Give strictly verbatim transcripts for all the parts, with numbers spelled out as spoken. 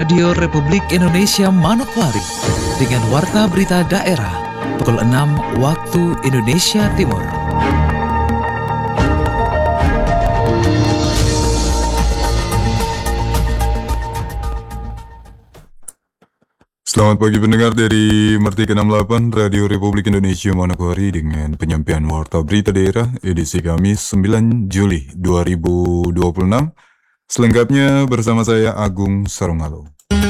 Radio Republik Indonesia Manokwari dengan Warta Berita Daerah pukul enam waktu Indonesia Timur. Selamat pagi pendengar dari Merdeka enam puluh delapan Radio Republik Indonesia Manokwari dengan penyampaian Warta Berita Daerah edisi Kamis sembilan Juli dua ribu dua puluh enam. Selengkapnya bersama saya Agung Sarungalo.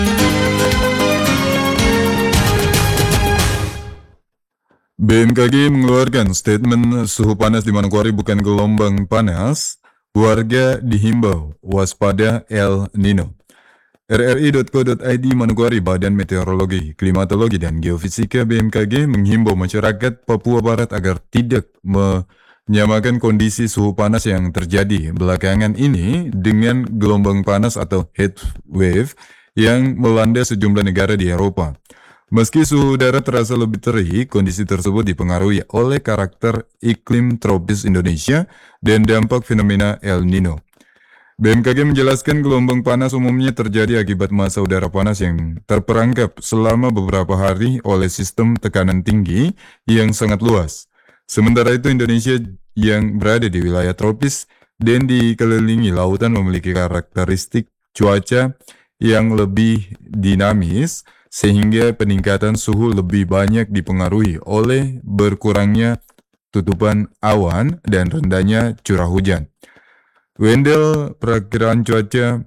B M K G mengeluarkan statement suhu panas di Manokwari bukan gelombang panas. Warga dihimbau waspada El Nino. R R I titik co titik I D Manokwari, Badan Meteorologi, Klimatologi, dan Geofisika B M K G menghimbau masyarakat Papua Barat agar tidak menyamakan kondisi suhu panas yang terjadi belakangan ini dengan gelombang panas atau heat wave yang melanda sejumlah negara di Eropa. Meski suhu udara terasa lebih terik, kondisi tersebut dipengaruhi oleh karakter iklim tropis Indonesia dan dampak fenomena El Nino. B M K G menjelaskan gelombang panas umumnya terjadi akibat massa udara panas yang terperangkap selama beberapa hari oleh sistem tekanan tinggi yang sangat luas. Sementara itu Indonesia yang berada di wilayah tropis dan dikelilingi lautan memiliki karakteristik cuaca yang lebih dinamis, sehingga peningkatan suhu lebih banyak dipengaruhi oleh berkurangnya tutupan awan dan rendahnya curah hujan. Wendel Perakiraan Cuaca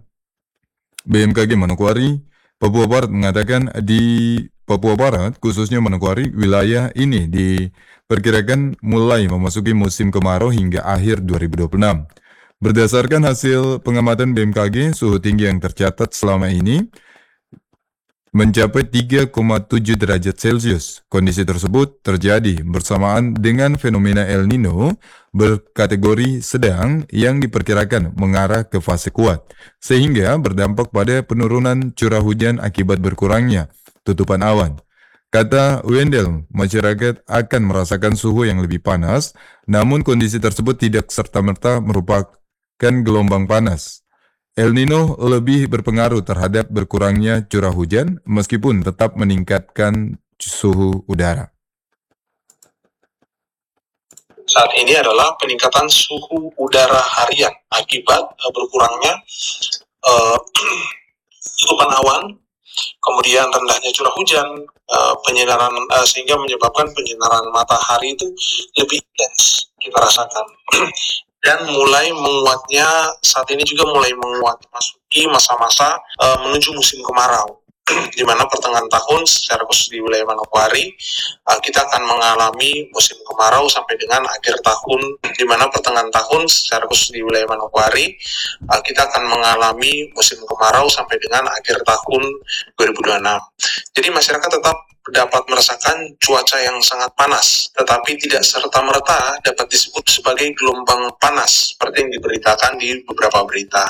B M K G Manokwari, Papua Barat mengatakan di Papua Barat, khususnya Manokwari, wilayah ini diperkirakan mulai memasuki musim kemarau hingga akhir dua ribu dua puluh enam. Berdasarkan hasil pengamatan B M K G, suhu tinggi yang tercatat selama ini mencapai tiga koma tujuh derajat Celcius. Kondisi tersebut terjadi bersamaan dengan fenomena El Nino berkategori sedang yang diperkirakan mengarah ke fase kuat, sehingga berdampak pada penurunan curah hujan akibat berkurangnya tutupan awan. Kata Wendel, masyarakat akan merasakan suhu yang lebih panas, namun kondisi tersebut tidak serta-merta merupakan gelombang panas. El Nino lebih berpengaruh terhadap berkurangnya curah hujan meskipun tetap meningkatkan suhu udara. Saat ini adalah peningkatan suhu udara harian akibat uh, berkurangnya uh, tutupan awan, kemudian rendahnya curah hujan, uh, penyinaran uh, sehingga menyebabkan penyinaran matahari itu lebih intens kita rasakan. Dan mulai menguatnya, saat ini juga mulai menguat, masuki masa-masa uh, menuju musim kemarau, di mana pertengahan tahun secara khusus di wilayah Manokwari uh, kita akan mengalami musim kemarau sampai dengan akhir tahun, di mana pertengahan tahun secara khusus di wilayah Manokwari uh, kita akan mengalami musim kemarau sampai dengan akhir tahun dua ribu dua puluh enam. Jadi masyarakat tetap dapat merasakan cuaca yang sangat panas, tetapi tidak serta-merta dapat disebut sebagai gelombang panas seperti yang diberitakan di beberapa berita.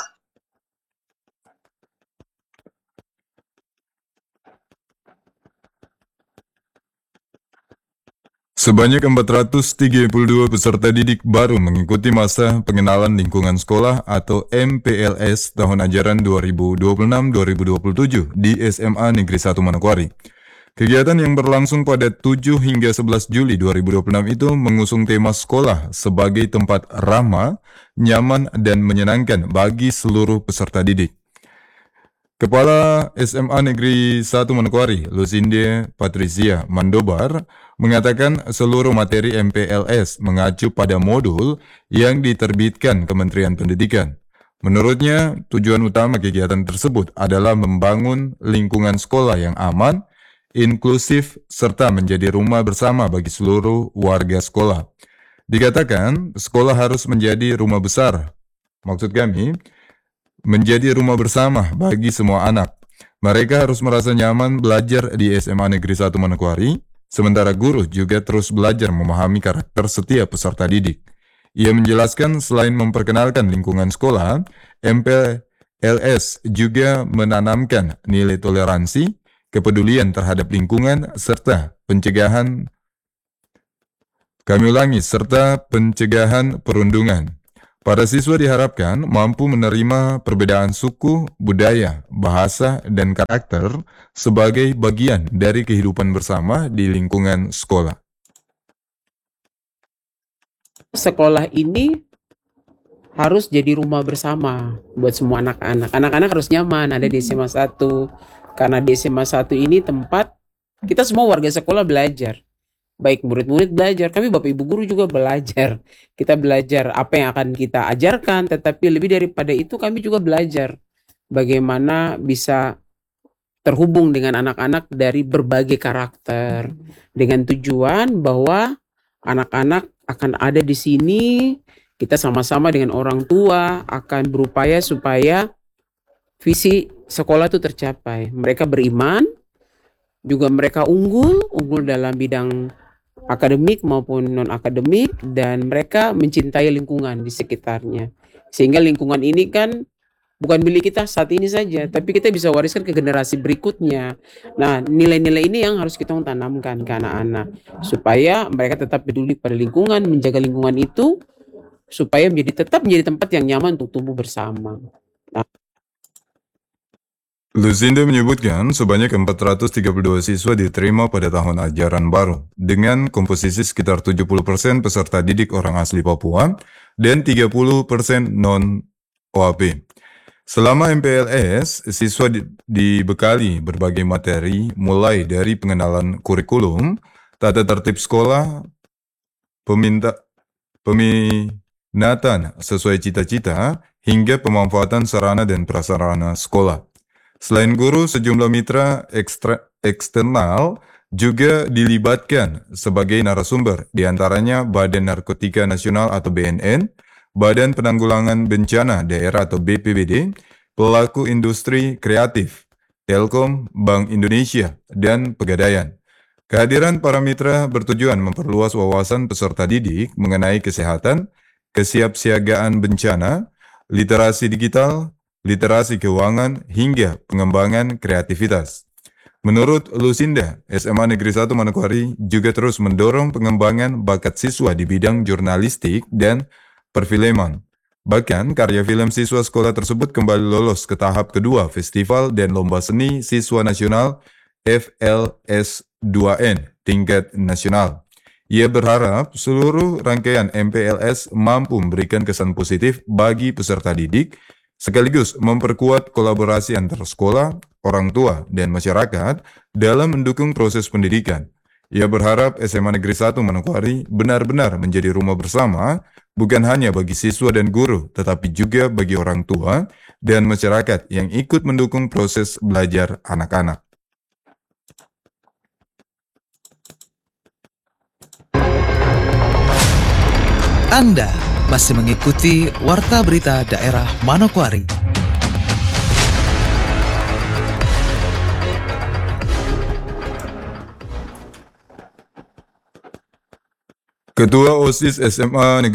Sebanyak empat ratus tiga puluh dua peserta didik baru mengikuti masa pengenalan lingkungan sekolah atau M P L S tahun ajaran dua ribu dua puluh enam dua ribu dua puluh tujuh di S M A Negeri satu Manokwari. Kegiatan yang berlangsung pada tujuh hingga sebelas Juli dua ribu dua puluh enam itu mengusung tema sekolah sebagai tempat ramah, nyaman, dan menyenangkan bagi seluruh peserta didik. Kepala S M A Negeri satu Manokwari, Lucinde Patricia Mandobar, mengatakan seluruh materi M P L S mengacu pada modul yang diterbitkan Kementerian Pendidikan. Menurutnya, tujuan utama kegiatan tersebut adalah membangun lingkungan sekolah yang aman, inklusif, serta menjadi rumah bersama bagi seluruh warga sekolah. Dikatakan, sekolah harus menjadi rumah besar. Maksud kami, menjadi rumah bersama bagi semua anak. Mereka harus merasa nyaman belajar di S M A Negeri satu Manokwari, sementara guru juga terus belajar memahami karakter setiap peserta didik. Ia menjelaskan selain memperkenalkan lingkungan sekolah, M P L S juga menanamkan nilai toleransi, kepedulian terhadap lingkungan, serta pencegahan, kami ulangi, serta pencegahan perundungan. Para siswa diharapkan mampu menerima perbedaan suku, budaya, bahasa, dan karakter sebagai bagian dari kehidupan bersama di lingkungan sekolah. Sekolah ini harus jadi rumah bersama buat semua anak-anak. Anak-anak harus nyaman ada di S M A satu. Karena di S M A satu ini tempat kita semua warga sekolah belajar. Baik murid-murid belajar, kami Bapak Ibu guru juga belajar. Kita belajar apa yang akan kita ajarkan, tetapi lebih daripada itu kami juga belajar bagaimana bisa terhubung dengan anak-anak dari berbagai karakter, dengan tujuan bahwa anak-anak akan ada di sini, kita sama-sama dengan orang tua akan berupaya supaya visi sekolah itu tercapai. Mereka beriman, juga mereka unggul, unggul dalam bidang akademik maupun non-akademik, dan mereka mencintai lingkungan di sekitarnya. Sehingga lingkungan ini kan bukan milik kita saat ini saja, tapi kita bisa wariskan ke generasi berikutnya. Nah, nilai-nilai ini yang harus kita tanamkan ke anak-anak, supaya mereka tetap peduli pada lingkungan, menjaga lingkungan itu, supaya menjadi tetap menjadi tempat yang nyaman untuk tumbuh bersama. Nah, Lucinda menyebutkan sebanyak empat ratus tiga puluh dua siswa diterima pada tahun ajaran baru, dengan komposisi sekitar tujuh puluh persen peserta didik orang asli Papua dan tiga puluh persen non-O A P. Selama M P L S, siswa di- dibekali berbagai materi mulai dari pengenalan kurikulum, tata tertib sekolah, peminta, peminatan sesuai cita-cita, hingga pemanfaatan sarana dan prasarana sekolah. Selain guru, sejumlah mitra ekstra, eksternal juga dilibatkan sebagai narasumber, diantaranya Badan Narkotika Nasional atau B N N, Badan Penanggulangan Bencana Daerah atau B P B D, pelaku industri kreatif, Telkom, Bank Indonesia, dan Pegadaian. Kehadiran para mitra bertujuan memperluas wawasan peserta didik mengenai kesehatan, kesiapsiagaan bencana, literasi digital, literasi keuangan, hingga pengembangan kreativitas. Menurut Lucinda, S M A Negeri satu Manokwari juga terus mendorong pengembangan bakat siswa di bidang jurnalistik dan perfilman. Bahkan, karya film siswa sekolah tersebut kembali lolos ke tahap kedua Festival dan Lomba Seni Siswa Nasional F L S dua N tingkat nasional. Ia berharap seluruh rangkaian M P L S mampu memberikan kesan positif bagi peserta didik, sekaligus memperkuat kolaborasi antar sekolah, orang tua, dan masyarakat dalam mendukung proses pendidikan. Ia berharap S M A Negeri satu Manokwari benar-benar menjadi rumah bersama, bukan hanya bagi siswa dan guru, tetapi juga bagi orang tua dan masyarakat yang ikut mendukung proses belajar anak-anak. Anda masih mengikuti Warta Berita Daerah Manokwari. Ketua OSIS S M A Negeri